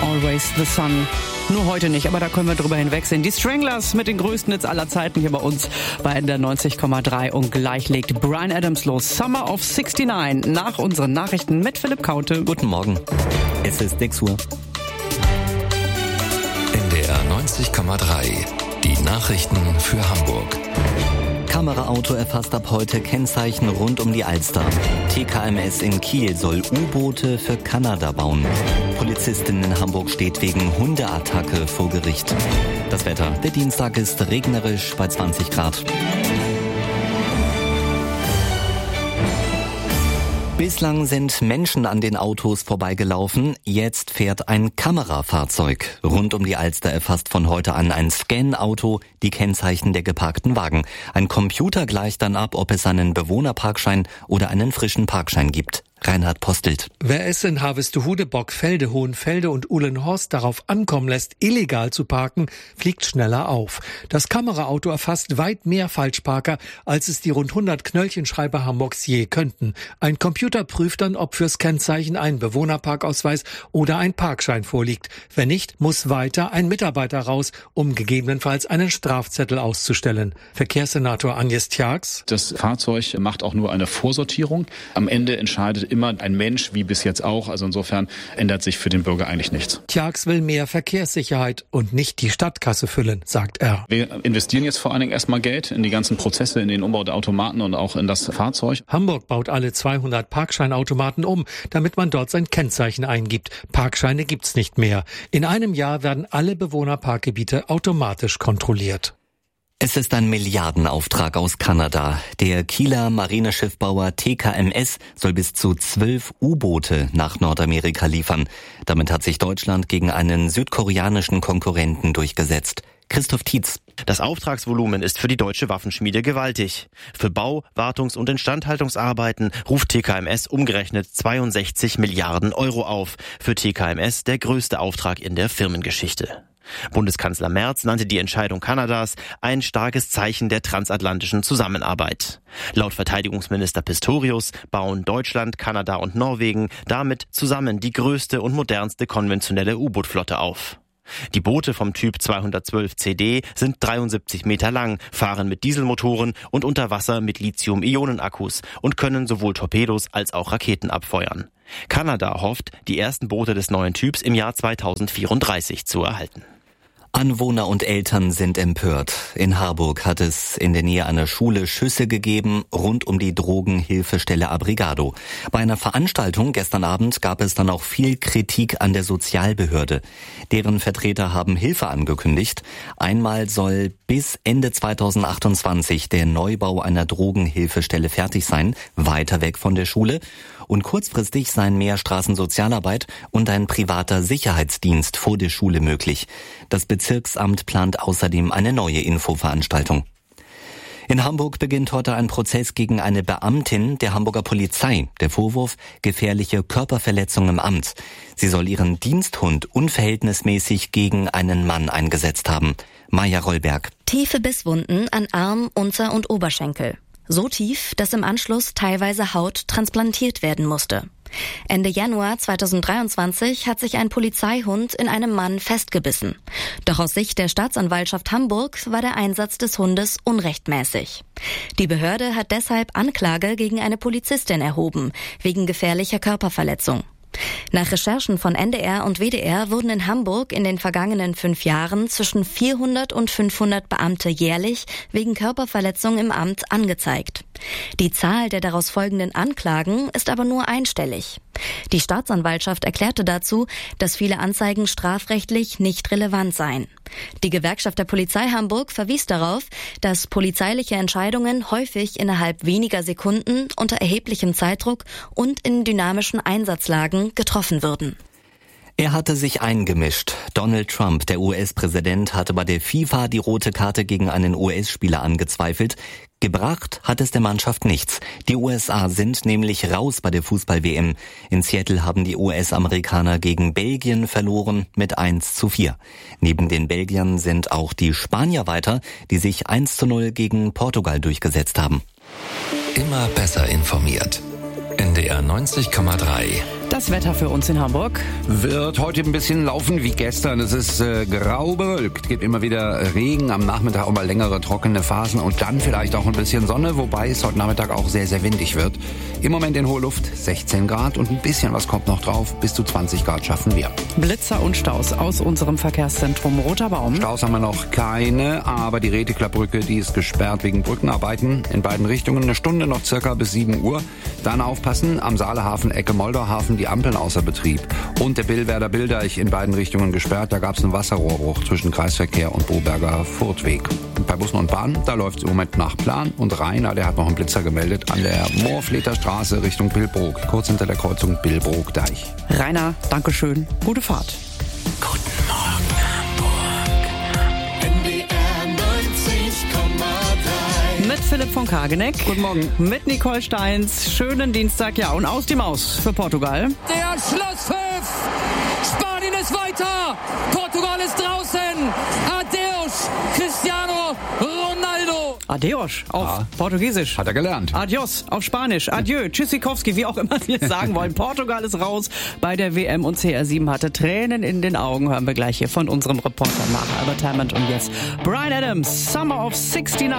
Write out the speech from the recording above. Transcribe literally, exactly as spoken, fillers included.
Always the Sun. Nur heute nicht, aber da können wir drüber hinwegsehen. Die Stranglers mit den größten Hits aller Zeiten hier bei uns bei N D R neunzig Komma drei. Und gleich legt Bryan Adams los. Summer of sixty-nine. Nach unseren Nachrichten mit Philipp Kaute. Guten Morgen. Es ist sechs Uhr. N D R neunzig Komma drei. Die Nachrichten für Hamburg. Kameraauto erfasst ab heute Kennzeichen rund um die Alster. T K M S in Kiel soll U-Boote für Kanada bauen. Polizistin in Hamburg steht wegen Hundeattacke vor Gericht. Das Wetter. Der Dienstag ist regnerisch bei zwanzig Grad. Bislang sind Menschen an den Autos vorbeigelaufen, jetzt fährt ein Kamerafahrzeug. Rund um die Alster erfasst von heute an ein Scan-Auto die Kennzeichen der geparkten Wagen. Ein Computer gleicht dann ab, ob es einen Bewohnerparkschein oder einen frischen Parkschein gibt. Reinhard Postelt. Wer es in Harvestehude, Bockfelde, Hohenfelde und Uhlenhorst darauf ankommen lässt, illegal zu parken, fliegt schneller auf. Das Kameraauto erfasst weit mehr Falschparker, als es die rund hundert Knöllchenschreiber Hamburgs je könnten. Ein Computer prüft dann, ob fürs Kennzeichen ein Bewohnerparkausweis oder ein Parkschein vorliegt. Wenn nicht, muss weiter ein Mitarbeiter raus, um gegebenenfalls einen Strafzettel auszustellen. Verkehrssenator Agnes Tjax. Das Fahrzeug macht auch nur eine Vorsortierung. Am Ende entscheidet immer ein Mensch, wie bis jetzt auch. Also insofern ändert sich für den Bürger eigentlich nichts. Tjax will mehr Verkehrssicherheit und nicht die Stadtkasse füllen, sagt er. Wir investieren jetzt vor allen Dingen erstmal Geld in die ganzen Prozesse, in den Umbau der Automaten und auch in das Fahrzeug. Hamburg baut alle zweihundert Parkscheinautomaten um, damit man dort sein Kennzeichen eingibt. Parkscheine gibt's nicht mehr. In einem Jahr werden alle Bewohnerparkgebiete automatisch kontrolliert. Es ist ein Milliardenauftrag aus Kanada. Der Kieler Marineschiffbauer T K M S soll bis zu zwölf U-Boote nach Nordamerika liefern. Damit hat sich Deutschland gegen einen südkoreanischen Konkurrenten durchgesetzt. Christoph Tietz. Das Auftragsvolumen ist für die deutsche Waffenschmiede gewaltig. Für Bau-, Wartungs- und Instandhaltungsarbeiten ruft T K M S umgerechnet zweiundsechzig Milliarden Euro auf. Für T K M S der größte Auftrag in der Firmengeschichte. Bundeskanzler Merz nannte die Entscheidung Kanadas ein starkes Zeichen der transatlantischen Zusammenarbeit. Laut Verteidigungsminister Pistorius bauen Deutschland, Kanada und Norwegen damit zusammen die größte und modernste konventionelle U-Boot-Flotte auf. Die Boote vom Typ zweihundertzwölf C D sind dreiundsiebzig Meter lang, fahren mit Dieselmotoren und unter Wasser mit Lithium-Ionen-Akkus und können sowohl Torpedos als auch Raketen abfeuern. Kanada hofft, die ersten Boote des neuen Typs im Jahr zweitausendvierunddreißig zu erhalten. Anwohner und Eltern sind empört. In Harburg hat es in der Nähe einer Schule Schüsse gegeben rund um die Drogenhilfestelle Abrigado. Bei einer Veranstaltung gestern Abend gab es dann auch viel Kritik an der Sozialbehörde. Deren Vertreter haben Hilfe angekündigt. Einmal soll bis Ende zweitausendachtundzwanzig der Neubau einer Drogenhilfestelle fertig sein, weiter weg von der Schule. Und kurzfristig seien mehr Straßensozialarbeit und ein privater Sicherheitsdienst vor der Schule möglich. Das Bezirksamt plant außerdem eine neue Infoveranstaltung. In Hamburg beginnt heute ein Prozess gegen eine Beamtin der Hamburger Polizei. Der Vorwurf: gefährliche Körperverletzung im Amt. Sie soll ihren Diensthund unverhältnismäßig gegen einen Mann eingesetzt haben. Maja Rollberg. Tiefe Bisswunden an Arm, Unter- und Oberschenkel. So tief, dass im Anschluss teilweise Haut transplantiert werden musste. Ende Januar zweitausenddreiundzwanzig hat sich ein Polizeihund in einem Mann festgebissen. Doch aus Sicht der Staatsanwaltschaft Hamburg war der Einsatz des Hundes unrechtmäßig. Die Behörde hat deshalb Anklage gegen eine Polizistin erhoben, wegen gefährlicher Körperverletzung. Nach Recherchen von N D R und W D R wurden in Hamburg in den vergangenen fünf Jahren zwischen vierhundert und fünfhundert Beamte jährlich wegen Körperverletzung im Amt angezeigt. Die Zahl der daraus folgenden Anklagen ist aber nur einstellig. Die Staatsanwaltschaft erklärte dazu, dass viele Anzeigen strafrechtlich nicht relevant seien. Die Gewerkschaft der Polizei Hamburg verwies darauf, dass polizeiliche Entscheidungen häufig innerhalb weniger Sekunden unter erheblichem Zeitdruck und in dynamischen Einsatzlagen getroffen würden. Er hatte sich eingemischt. Donald Trump, der U S-Präsident, hatte bei der FIFA die rote Karte gegen einen U S-Spieler angezweifelt. Gebracht hat es der Mannschaft nichts. Die U S A sind nämlich raus bei der Fußball-W M. In Seattle haben die U S-Amerikaner gegen Belgien verloren mit eins zu vier. Neben den Belgiern sind auch die Spanier weiter, die sich eins zu null gegen Portugal durchgesetzt haben. Immer besser informiert. N D R neunzig Komma drei. Das Wetter für uns in Hamburg wird heute ein bisschen laufen wie gestern. Es ist äh, grau bewölkt, gibt immer wieder Regen, am Nachmittag auch mal längere trockene Phasen und dann vielleicht auch ein bisschen Sonne, wobei es heute Nachmittag auch sehr, sehr windig wird. Im Moment in hoher Luft sechzehn Grad und ein bisschen was kommt noch drauf, bis zu zwanzig Grad schaffen wir. Blitzer und Staus aus unserem Verkehrszentrum Roter Baum. Staus haben wir noch keine, aber die Retiklerbrücke, die ist gesperrt wegen Brückenarbeiten in beiden Richtungen. Eine Stunde noch circa bis sieben Uhr. Dann aufpassen, am Saalehafen Ecke Moldauhafen die Ampeln außer Betrieb. Und der Billwerder Bildeich in beiden Richtungen gesperrt. Da gab es einen Wasserrohrbruch zwischen Kreisverkehr und Boberger Furtweg. Bei Bussen und Bahnen, da läuft es im Moment nach Plan. Und Rainer, der hat noch einen Blitzer gemeldet an der Moorfleter Straße Richtung Billbrook. Kurz hinter der Kreuzung Billbrook-Deich. Rainer, Dankeschön. Gute Fahrt. Guten Morgen, Hamburg. N D R neunzig Komma drei. Mit Philipp von Kageneck. Guten Morgen. Mit Nicole Steins. Schönen Dienstag, ja. Und aus die Maus für Portugal. Der Schlusspfiff. Spanien ist weiter. Portugal ist draußen. Adeus, Cristiano Ronaldo. Adeus auf Ah. Portugiesisch. Hat er gelernt. Adios auf Spanisch. Adieu. Tschüssikowski, wie auch immer Sie es sagen wollen. Portugal ist raus bei der W M und C R sieben hatte Tränen in den Augen. Hören wir gleich hier von unserem Reporter nach Albert Hammond. Und jetzt Bryan Adams, Summer of sixty-nine.